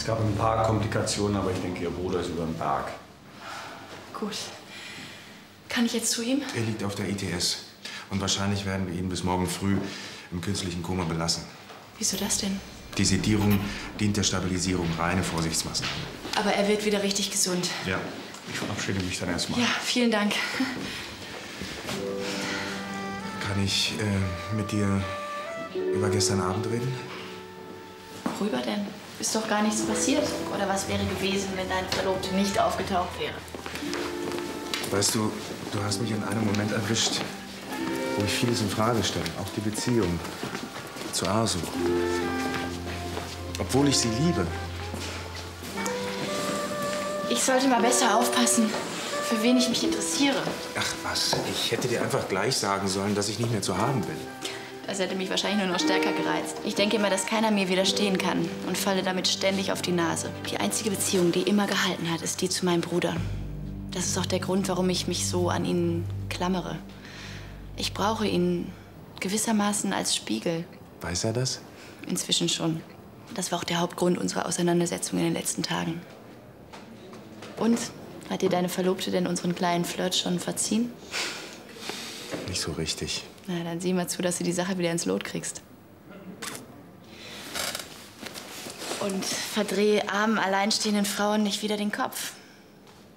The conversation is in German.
Es gab ein paar Komplikationen, aber ich denke, Ihr Bruder ist über den Berg. Gut. Kann ich jetzt zu ihm? Er liegt auf der ITS. Und wahrscheinlich werden wir ihn bis morgen früh im künstlichen Koma belassen. Wieso das denn? Die Sedierung dient der Stabilisierung, reine Vorsichtsmaßnahmen. Aber er wird wieder richtig gesund. Ja. Ich verabschiede mich dann erstmal. Ja, vielen Dank. Kann ich mit dir über gestern Abend reden? Worüber denn? Ist doch gar nichts passiert. Oder was wäre gewesen, wenn dein Verlobte nicht aufgetaucht wäre? Weißt du, du hast mich in einem Moment erwischt, wo ich vieles in Frage stelle. Auch die Beziehung zu Arzu. Obwohl ich sie liebe. Ich sollte mal besser aufpassen, für wen ich mich interessiere. Ach was, ich hätte dir einfach gleich sagen sollen, dass ich nicht mehr zu haben bin. Das hätte mich wahrscheinlich nur noch stärker gereizt. Ich denke immer, dass keiner mir widerstehen kann und falle damit ständig auf die Nase. Die einzige Beziehung, die immer gehalten hat, ist die zu meinem Bruder. Das ist auch der Grund, warum ich mich so an ihn klammere. Ich brauche ihn gewissermaßen als Spiegel. Weiß er das? Inzwischen schon. Das war auch der Hauptgrund unserer Auseinandersetzung in den letzten Tagen. Und? Hat dir deine Verlobte denn unseren kleinen Flirt schon verziehen? Nicht so richtig. Na, dann sieh mal zu, dass du die Sache wieder ins Lot kriegst. Und verdreh armen, alleinstehenden Frauen nicht wieder den Kopf.